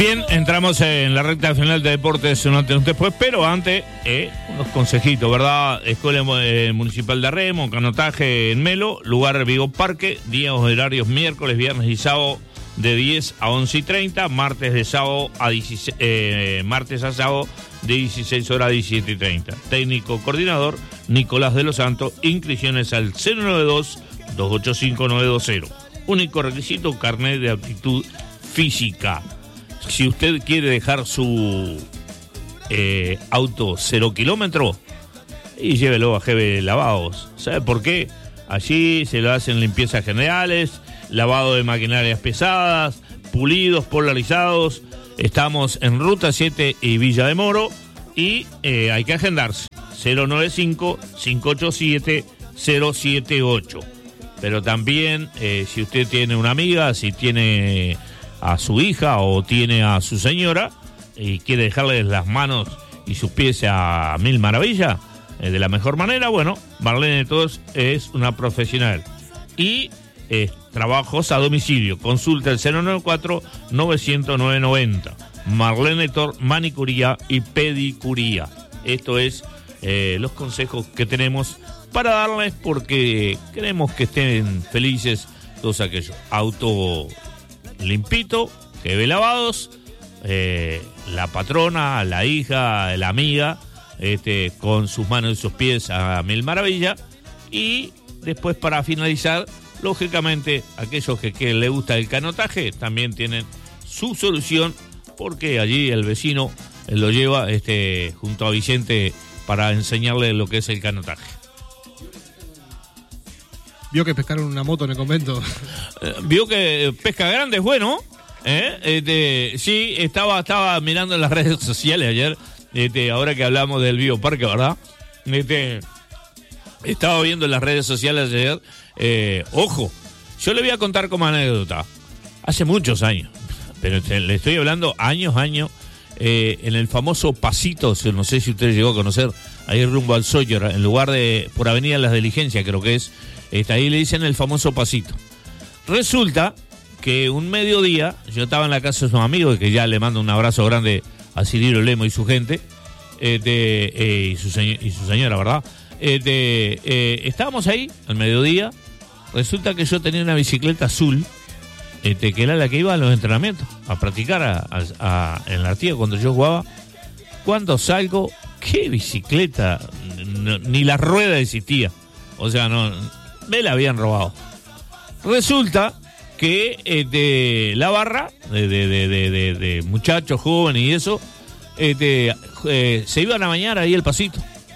Bien, entramos en la recta final de deportes un antes y un después, pero antes, unos consejitos, ¿verdad? Escuela Municipal de Remo, canotaje en Melo, lugar Vigo Parque, días horarios miércoles, viernes y sábado de 10 a 11:30, martes a sábado de 16 horas a 17:30. Técnico coordinador, Nicolás de los Santos, inscripciones al 092-285-920. Único requisito, carnet de aptitud física. Si usted quiere dejar su auto 0 kilómetros, y llévelo a GB Lavados. ¿Sabe por qué? Allí se lo hacen limpiezas generales, lavado de maquinarias pesadas, pulidos, polarizados. Estamos en Ruta 7 y Villa de Moro, y hay que agendarse. 095-587-078. Pero también, si usted tiene una amiga, si tiene a su hija o tiene a su señora y quiere dejarle las manos y sus pies a mil maravillas, de la mejor manera, bueno, Marlene Tos es una profesional. Y trabajos a domicilio. Consulta el 094-900-990. Marlene Tor, manicuría y pedicuría. Esto es los consejos que tenemos para darles, porque queremos que estén felices todos aquellos. Auto limpito, que ve lavados, la patrona, la hija, la amiga, con sus manos y sus pies a mil maravillas. Y después, para finalizar, lógicamente, aquellos que le gusta el canotaje también tienen su solución, porque allí el vecino lo lleva junto a Vicente para enseñarle lo que es el canotaje. ¿Vio que pescaron una moto en el convento? Vio que pesca grande es bueno. Sí, estaba mirando en las redes sociales ayer, ahora que hablamos del bioparque, ¿verdad? Estaba viendo en las redes sociales ayer. Ojo, yo le voy a contar como anécdota. Hace muchos años, pero le estoy hablando años, en el famoso Pasito, no sé si usted llegó a conocer, ahí rumbo al Sóller, en lugar de, por Avenida Las Diligencias, creo que es, ahí le dicen el famoso Pasito. Resulta que un mediodía, yo estaba en la casa de sus amigos, que ya le mando un abrazo grande a Cirilo Lemo y su gente, y su señora, ¿verdad? Estábamos ahí, al mediodía. Resulta que yo tenía una bicicleta azul, que era la que iba a los entrenamientos, a practicar en la Artigas cuando yo jugaba. Cuando salgo, ¿qué bicicleta? Ni la rueda existía. O sea, no, me la habían robado. Resulta que la barra de muchachos jóvenes y eso, se iban a bañar ahí el Pasito.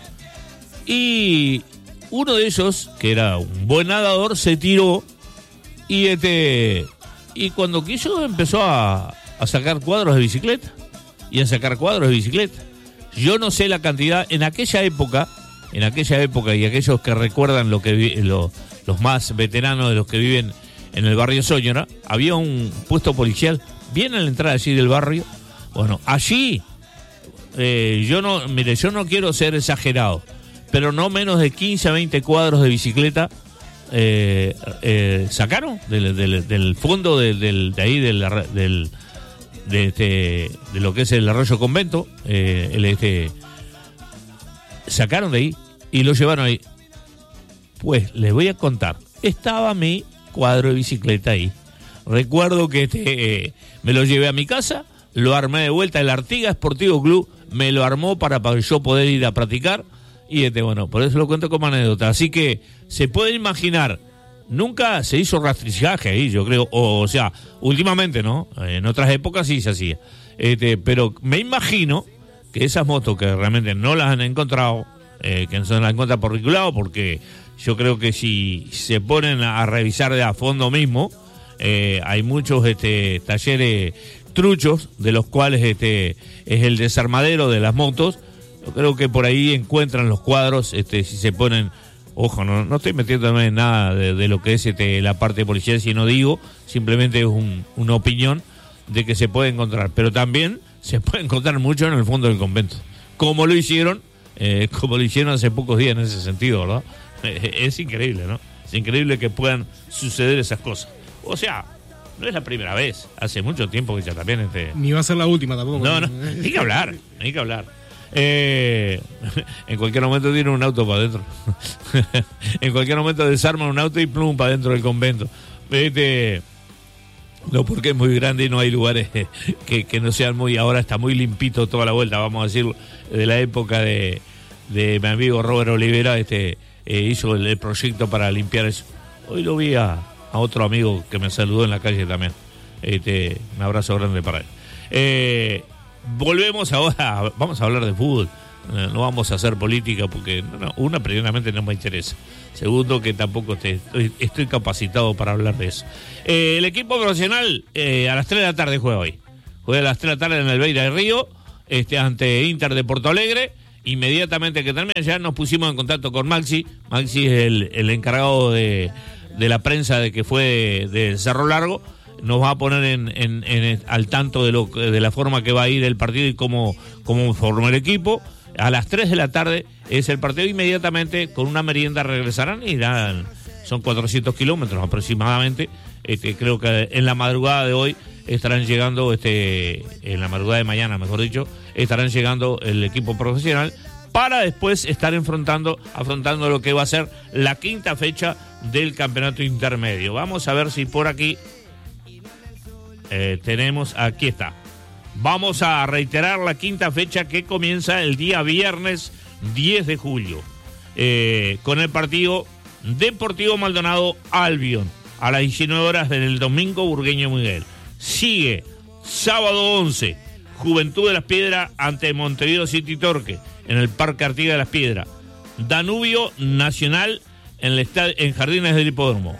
Y uno de ellos, que era un buen nadador, se tiró y cuando quiso empezó a sacar cuadros de bicicleta y a sacar cuadros de bicicleta. Yo no sé la cantidad en aquella época, y aquellos que recuerdan los más veteranos de los que viven en el barrio Soñora, había un puesto policial bien en la entrada allí del barrio. Bueno, allí yo no quiero ser exagerado, pero no menos de 15 a 20 cuadros de bicicleta sacaron del fondo de ahí de lo que es el Arroyo Convento, sacaron de ahí y lo llevaron ahí. Pues les voy a contar, estaba mi cuadro de bicicleta ahí. Recuerdo que me lo llevé a mi casa, lo armé de vuelta. El Artigas Sportivo Club me lo armó para yo poder ir a practicar. Y bueno, por eso lo cuento como anécdota. Así que se puede imaginar, nunca se hizo rastrillaje ahí, yo creo. O sea, últimamente, ¿no? En otras épocas sí se hacía. Pero me imagino que esas motos que realmente no las han encontrado, que no se las encuentran por ningún lado, porque yo creo que si se ponen a revisar de a fondo mismo, hay muchos talleres truchos, de los cuales es el desarmadero de las motos. Yo creo que por ahí encuentran los cuadros, si se ponen. Ojo, no estoy metiéndome en nada de lo que es la parte policial, si no digo, simplemente es una opinión de que se puede encontrar, pero también se puede encontrar mucho en el fondo del convento, como lo hicieron hace pocos días en ese sentido, ¿verdad? Es increíble, ¿no? Es increíble que puedan suceder esas cosas. O sea, no es la primera vez, hace mucho tiempo que ya también Ni va a ser la última tampoco. No, hay que hablar. En cualquier momento tiene un auto para adentro. En cualquier momento desarman un auto y plum para adentro del convento. No, porque es muy grande y no hay lugares que no sean muy... Ahora está muy limpito toda la vuelta, vamos a decir, de la época de mi amigo Robert Olivera, hizo el proyecto para limpiar eso. Hoy lo vi a otro amigo que me saludó en la calle también. Un abrazo grande para él. Volvemos ahora, vamos a hablar de fútbol. No vamos a hacer política porque, una, primeramente no me interesa. Segundo, que tampoco estoy capacitado para hablar de eso. El equipo profesional a las 3 de la tarde juega hoy. Juega a las 3 de la tarde en el Beira de Río, ante Inter de Porto Alegre. Inmediatamente que termine, ya nos pusimos en contacto con Maxi. Maxi es el encargado de la prensa de que fue de Cerro Largo. Nos va a poner al tanto de la forma que va a ir el partido y cómo formó el equipo. A las 3 de la tarde es el partido. Inmediatamente con una merienda regresarán y son 400 kilómetros aproximadamente. Creo que en la madrugada de hoy estarán llegando, en la madrugada de mañana, mejor dicho, estarán llegando el equipo profesional para después estar afrontando lo que va a ser la quinta fecha del campeonato intermedio. Vamos a ver si por aquí aquí está. Vamos a reiterar la quinta fecha que comienza el día viernes 10 de julio con el partido Deportivo Maldonado Albion a las 19 horas del domingo Burgueño Miguel. Sigue sábado 11 Juventud de las Piedras ante Montevideo City Torque en el Parque Artigas de las Piedras. Danubio Nacional en Jardines del Hipódromo.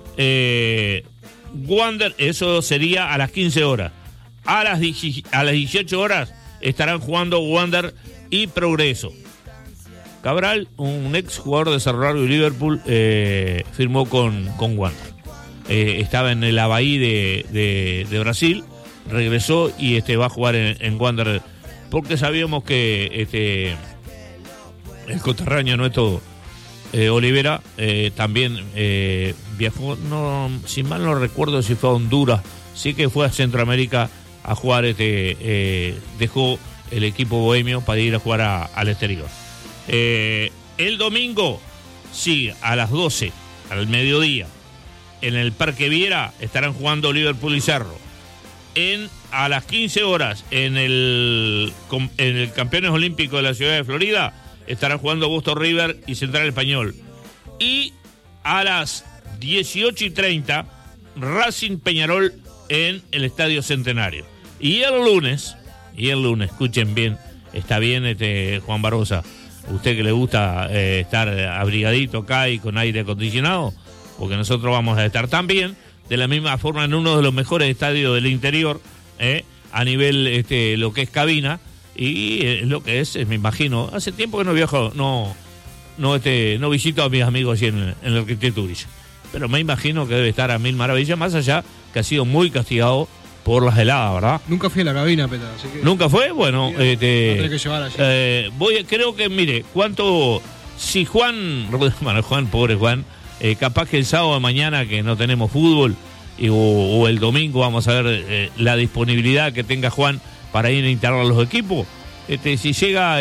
Wander, eso sería a las 15 horas. A las 18 horas estarán jugando Wander y Progreso. Cabral, un ex jugador de Cerro Largo y Liverpool, firmó con Wander. Estaba en el Avaí de Brasil, regresó y va a jugar en Wander, porque sabíamos que el coterráneo nuestro Olivera también viajó, si mal no recuerdo si fue a Honduras, sí que fue a Centroamérica a jugar, dejó el equipo bohemio para ir a jugar al exterior. El domingo, sí, a las 12, al mediodía, en el Parque Viera estarán jugando Liverpool y Cerro. A las 15 horas, en el Campeones Olímpicos de la Ciudad de Florida, estarán jugando Boston River y Central Español. Y a las 18:30, Racing Peñarol en el Estadio Centenario. Y el lunes, escuchen bien, está bien Juan Barbosa, usted que le gusta estar abrigadito acá y con aire acondicionado, porque nosotros vamos a estar también, de la misma forma, en uno de los mejores estadios del interior, a nivel lo que es cabina, y lo que es, me imagino, hace tiempo que no viajo, no visito a mis amigos así en el arquitecturismo, pero me imagino que debe estar a mil maravillas, más allá que ha sido muy castigado por las heladas, ¿verdad? Nunca fui a la cabina, Petra, así que... ¿Nunca fue? Bueno, tenés que llevar allí. Creo que, mire, si Juan, pobre Juan, capaz que el sábado de mañana que no tenemos fútbol, o el domingo vamos a ver la disponibilidad que tenga Juan para ir a instalar los equipos, si llega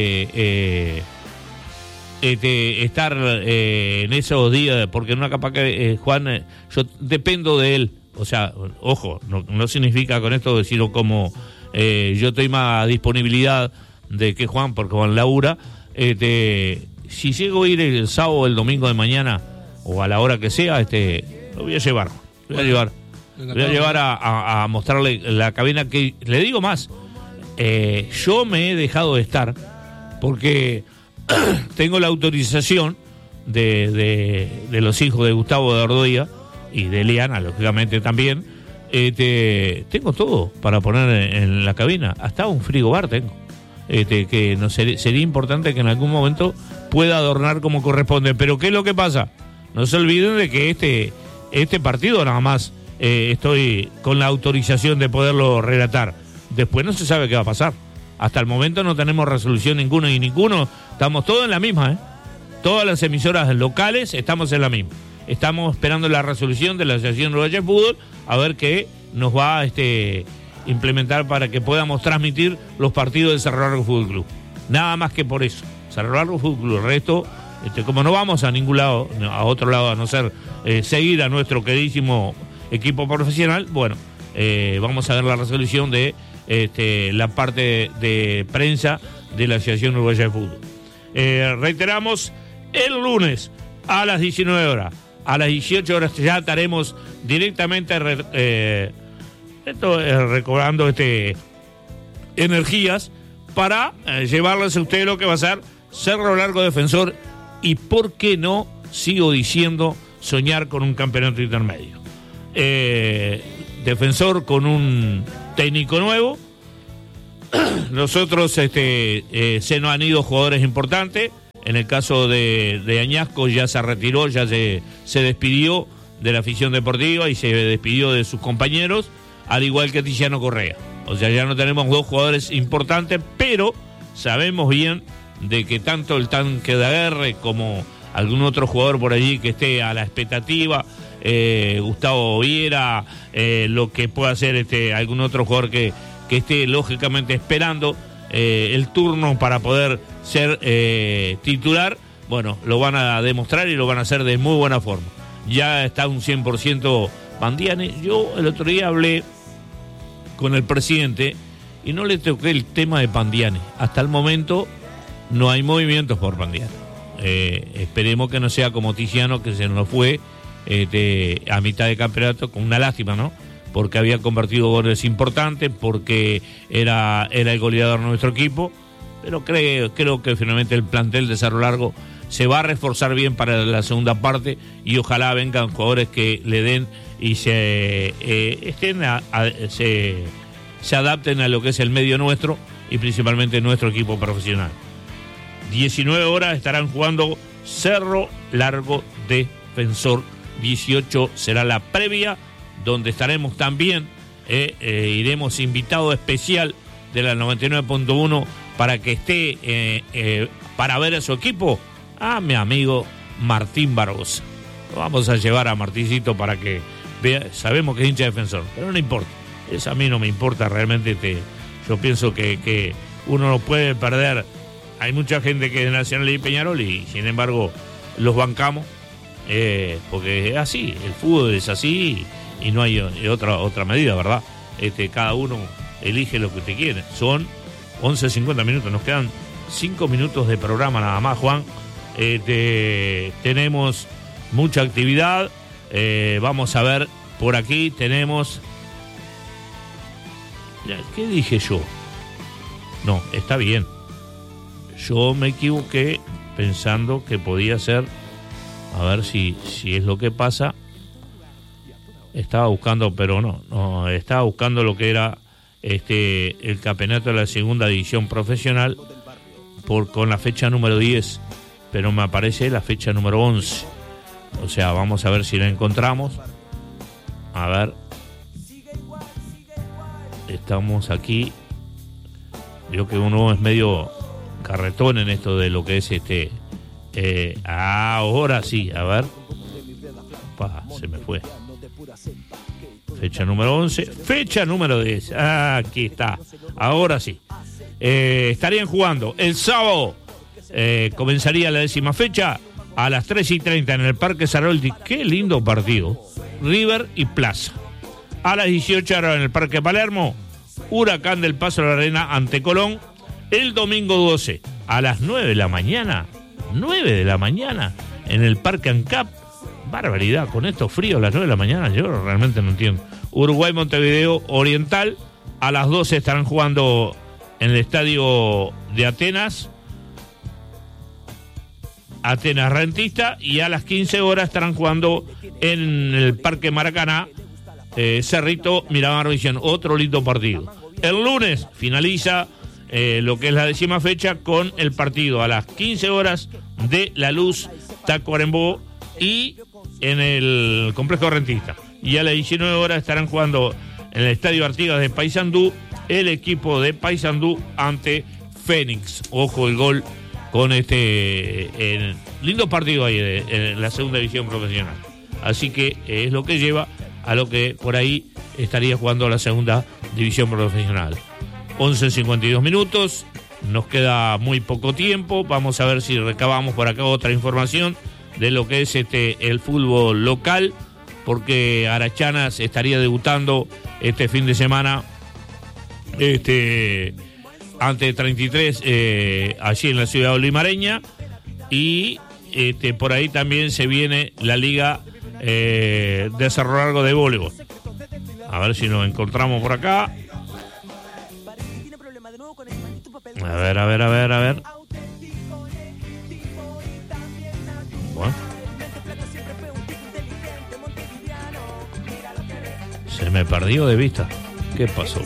estar en esos días, porque no capaz que Juan, yo dependo de él. O sea, ojo, no significa con esto decirlo como yo estoy más disponibilidad de que Juan, porque Juan labura. Si llego a ir el sábado o el domingo de mañana, o a la hora que sea, lo voy a llevar. Lo voy a llevar a mostrarle la cabina, que le digo más. Yo me he dejado de estar porque tengo la autorización de los hijos de Gustavo de Ordoya y de Eliana, lógicamente también. Tengo todo para poner en la cabina, hasta un frigobar tengo, que no sería importante que en algún momento pueda adornar como corresponde. Pero ¿qué es lo que pasa? No se olviden de que este partido nada más estoy con la autorización de poderlo relatar. Después no se sabe qué va a pasar. Hasta el momento no tenemos resolución ninguno, estamos todos en la misma, Todas las emisoras locales estamos en la misma. estamos esperando la resolución de la Asociación Uruguaya de Fútbol, a ver qué nos va a implementar para que podamos transmitir los partidos de Cerro Largo Fútbol Club. Nada más que por eso. Cerro Largo Fútbol Club. El resto, como no vamos a ningún lado, a otro lado, a no ser seguir a nuestro queridísimo equipo profesional, bueno, vamos a ver la resolución de la parte de prensa de la Asociación Uruguaya de Fútbol. Reiteramos, el lunes a las 19 horas, a las 18 horas ya estaremos directamente recobrando energías para llevarles a ustedes lo que va a ser Cerro Largo Defensor y, ¿por qué no? Sigo diciendo, soñar con un campeonato intermedio. Defensor con un técnico nuevo. Nosotros se nos han ido jugadores importantes. En el caso de Añasco ya se retiró, ya se despidió de la afición deportiva y se despidió de sus compañeros, al igual que Tiziano Correa. O sea, ya no tenemos dos jugadores importantes, pero sabemos bien de que tanto el Tanque de Aguerre como algún otro jugador por allí que esté a la expectativa, Gustavo Viera, lo que pueda hacer algún otro jugador que esté lógicamente esperando el turno para poder ser titular, bueno, lo van a demostrar y lo van a hacer de muy buena forma. Ya está un 100% Pandiani. Yo el otro día hablé con el presidente y no le toqué el tema de Pandiani. Hasta el momento no hay movimientos por Pandiani. Esperemos que no sea como Tiziano, que se nos fue a mitad de campeonato, con una lástima, ¿no? Porque había convertido goles importantes, porque era el goleador de nuestro equipo, pero creo que finalmente el plantel de Cerro Largo se va a reforzar bien para la segunda parte y ojalá vengan jugadores que le den y se adapten a lo que es el medio nuestro y principalmente nuestro equipo profesional. 19 horas estarán jugando Cerro Largo Defensor, 18 será la previa, donde estaremos también, iremos invitado especial de la 99.1 para que esté para ver a su equipo, a mi amigo Martín Barbosa. Lo vamos a llevar a Martincito para que vea. Sabemos que es hincha Defensor, pero no importa, eso a mí no me importa realmente. Yo pienso que uno no puede perder. Hay mucha gente que es de Nacional y Peñarol y sin embargo los bancamos, porque es así, el fútbol es así y no hay otra medida, ¿verdad? Cada uno elige lo que usted quiere. Son 11:50 minutos, nos quedan 5 minutos de programa nada más, Juan. Tenemos mucha actividad. Vamos a ver, por aquí tenemos... ¿Qué dije yo? No, está bien. Yo me equivoqué pensando que podía ser, a ver si es lo que pasa. Estaba buscando, pero no, estaba buscando lo que era el campeonato de la segunda división profesional con la fecha número 10, pero me aparece la fecha número 11. O sea, vamos a ver si la encontramos. A ver. Estamos aquí. Yo que uno es medio carretón en esto de lo que es ahora sí, a ver. Se me fue. Fecha número 11, fecha número 10. Aquí está. Ahora sí. Estarían jugando el sábado. Comenzaría la 10ª fecha a las 3:30 en el Parque Saroldi. Qué lindo partido. River y Plaza. A las 18 horas en el Parque Palermo, Huracán del Paso de la Arena ante Colón. El domingo 12 a las 9 de la mañana, en el Parque ANCAP. Barbaridad, con estos fríos a las 9 de la mañana, yo realmente no entiendo. Uruguay Montevideo Oriental, a las 12 estarán jugando en el estadio de Atenas Rentista, y a las 15 horas estarán jugando en el Parque Maracaná, Cerrito Miramar Visión. Otro lindo partido. El lunes finaliza lo que es la 10ª fecha con el partido a las 15 horas de La Luz Tacuarembó y en el Complejo Rentista, y a las 19 horas estarán jugando en el Estadio Artigas de Paysandú el equipo de Paysandú ante Fénix. Ojo el gol con lindo partido ahí en la segunda división profesional. Así que es lo que lleva a lo que por ahí estaría jugando la segunda división profesional. 11:52 minutos, nos queda muy poco tiempo. Vamos a ver si recabamos por acá otra información de lo que es el fútbol local, porque Arachanas estaría debutando este fin de semana ante 33 allí en la ciudad olimareña, y por ahí también se viene la Liga de Cerro Largo de voleibol. A ver si nos encontramos por acá. A ver. Bueno. Se me perdió de vista. ¿Qué pasó?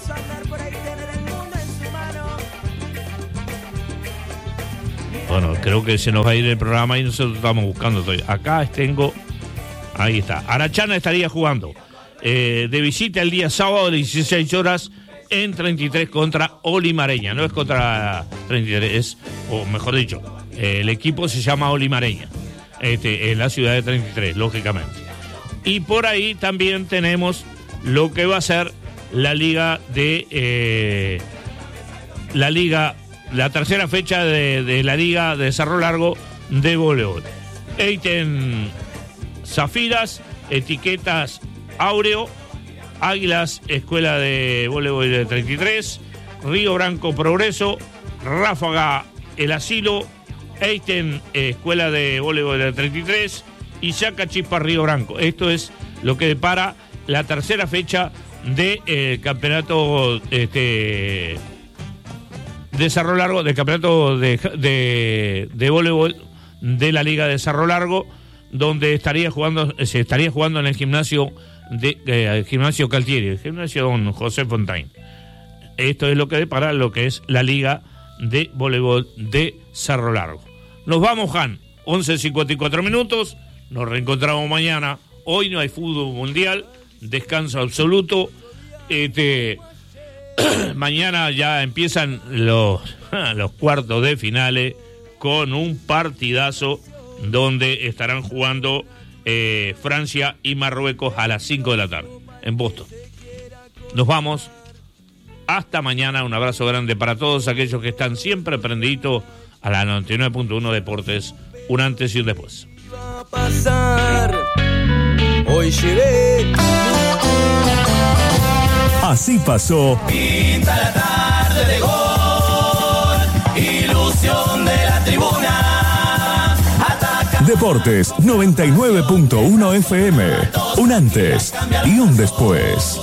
Bueno, creo que se nos va a ir el programa y nosotros estamos buscando. Acá tengo. Ahí está. Arachana estaría jugando de visita el día sábado a 16 horas en 33 contra Olimareña. No es contra 33, o mejor dicho, el equipo se llama Olimareña, en la ciudad de 33, lógicamente. Y por ahí también tenemos lo que va a ser la liga de la tercera fecha de la Liga de Cerro Largo de voleibol. Eiten Zafiras, Etiquetas Áureo, Águilas Escuela de Voleibol de 33, Río Branco Progreso, Ráfaga El Asilo, Eiten Escuela de Voleibol de 33 y Chaca Chispa Río Branco. Esto es lo que depara la tercera fecha de campeonato de Cerro Largo, del campeonato de voleibol de la Liga de Cerro Largo, donde se estaría jugando en el gimnasio gimnasio Caltieri, el gimnasio Don José Fontaine. Esto es lo que depara lo que es la Liga de Voleibol de Cerro Largo. Nos vamos, Han, 11:54 minutos, nos reencontramos mañana. Hoy no hay fútbol mundial, descanso absoluto. Mañana ya empiezan los cuartos de finales con un partidazo donde estarán jugando Francia y Marruecos a las 5 de la tarde en Boston. Nos vamos. Hasta mañana. Un abrazo grande para todos aquellos que están siempre prendidos a la 99.1 Deportes. Un antes y un después. Va a pasar. Hoy llevé. Así pasó. Pinta la tarde de gol. Ilusión de la tribuna. Deportes 99.1 FM. Un antes y un después.